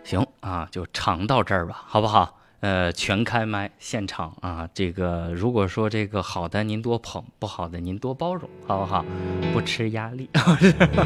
行啊，就唱到这儿吧，好不好？全开麦现场啊，这个如果说这个好的您多捧，不好的您多包容，好不好？不吃压力。